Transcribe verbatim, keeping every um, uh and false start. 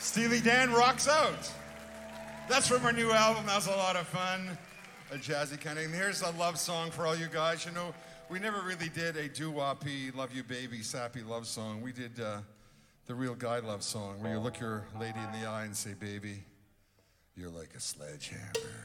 Steely Dan rocks out. That's from our new album. That was a lot of fun. A jazzy kind of. And here's a love song for all you guys. You know, we never really did a doo-wop-y, love you baby, sappy love song. We did uh, the real guy love song where you look your lady in the eye and say, baby, you're like a sledgehammer.